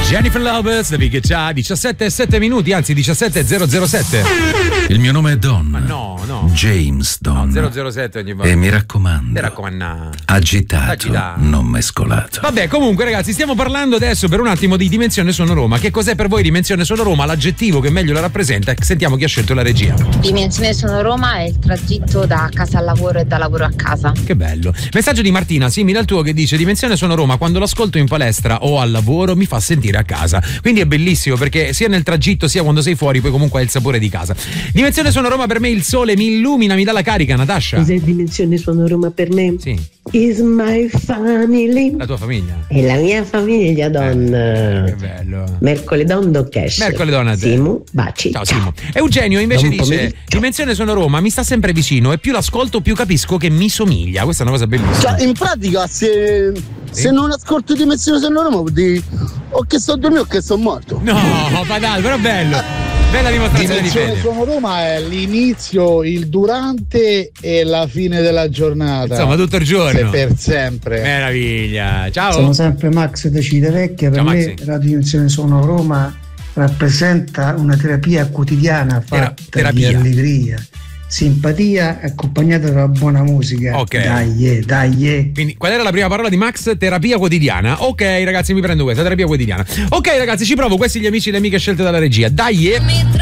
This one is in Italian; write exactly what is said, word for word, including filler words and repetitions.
Jennifer Lopez, The Big Cha, diciassette e sette minuti, anzi diciassette e zero zero sette. Il mio nome è Don. Ma no, no. James Don. No, zero zero sette ogni volta. E mi raccomando. Mi raccomando. Agitato, Agitato, non mescolato. Vabbè, comunque ragazzi, stiamo parlando adesso per un attimo di Dimensione Sono Roma. Che cos'è per voi Dimensione Sono Roma? L'aggettivo che meglio la rappresenta? Sentiamo chi ha scelto la regia. Dimensione Sono Roma è il tragitto da casa al lavoro e da lavoro a casa. Che bello. Messaggio di Martina, simile al tuo, che dice: Dimensione Sono Roma, quando l'ascolto in palestra o al lavoro mi fa sentire a casa. Quindi è bellissimo perché sia nel tragitto sia quando sei fuori poi comunque hai il sapore di casa. Dimensione Sono Roma per me il sole mi illumina, mi dà la carica. Natascia. Cos'è Dimensione Sono Roma per me? Sì. Is my family. La tua famiglia. E la mia famiglia, Don. Eh, che bello. Mercoledon do cash. Mercoledon a te. Simo, baci. Ciao Simo. Eugenio invece Buon dice: pomeriggio. Dimensione Sono Roma, mi sta sempre vicino e più l'ascolto più capisco che mi somiglia. Questa è una cosa bellissima. Cioè, in pratica, se, Sì. se non ascolto Dimensione Sono Roma, vuol dire o che sto dormendo o che sto morto. No, ma dai, però bello. Bella dimostrazione di Dimensione fede. Sono Roma è l'inizio, il durante e la fine della giornata. Insomma, tutto il giorno. Se per sempre. Meraviglia. Ciao. Sono sempre Max da Civitavecchia. Per Ciao, me Maxi. Radio Dimensione Sono Roma rappresenta una terapia quotidiana fatta Tera- di terapia. allegria, simpatia accompagnata da buona musica. Ok. Dai, eh, dai. eh. Quindi, qual era la prima parola di Max? Terapia quotidiana. Ok, ragazzi, mi prendo questa, terapia quotidiana. Ok, ragazzi, ci provo. Questi gli amici e le amiche scelte dalla regia. Dai, eh.